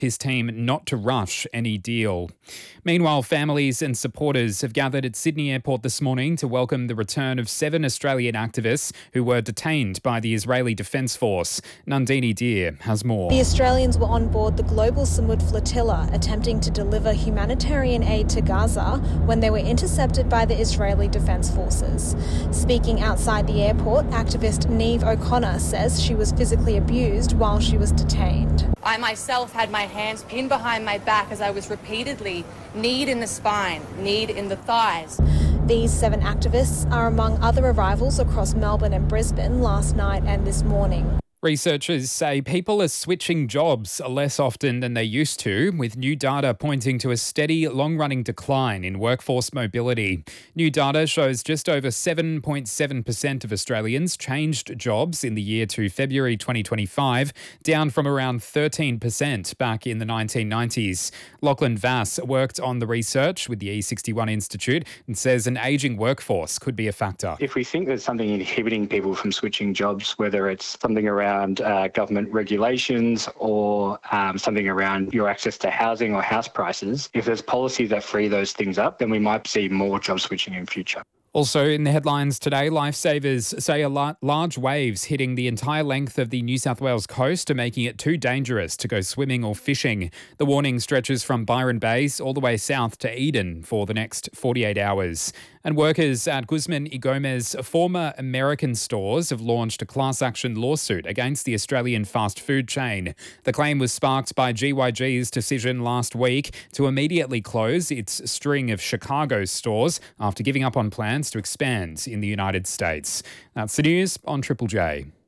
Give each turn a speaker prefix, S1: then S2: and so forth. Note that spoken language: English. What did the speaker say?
S1: his team not to rush any deal. Meanwhile, families and supporters have gathered at Sydney Airport this morning to welcome the return of 7 Australian activists who were detained by the Israeli Defence Force. Nandini Deer has more.
S2: The Australians were on board the Global Samud flotilla attempting to deliver humanitarian aid to Gaza when they were intercepted by the Israeli Defence Forces. Speaking outside the airport, activist Niamh O'Connor says she was physically abused while she was detained.
S3: I myself had my hands pinned behind my back as I was repeatedly kneed in the spine, kneed in the thighs.
S2: These 7 activists are among other arrivals across Melbourne and Brisbane last night and this morning.
S1: Researchers say people are switching jobs less often than they used to, with new data pointing to a steady, long-running decline in workforce mobility. New data shows just over 7.7% of Australians changed jobs in the year to February 2025, down from around 13% back in the 1990s. Lachlan Vass worked on the research with the E61 Institute and says an ageing workforce could be a factor.
S4: If we think there's something inhibiting people from switching jobs, whether it's something around government regulations or something around your access to housing or house prices, if there's policies that free those things up, then we might see more job switching in future.
S1: Also in the headlines today, lifesavers say large waves hitting the entire length of the New South Wales coast are making it too dangerous to go swimming or fishing. The warning stretches from Byron Bay all the way south to Eden for the next 48 hours. And workers at Guzman y Gomez former American stores have launched a class action lawsuit against the Australian fast food chain. The claim was sparked by GYG's decision last week to immediately close its string of Chicago stores after giving up on plans to expand in the United States. That's the news on Triple J.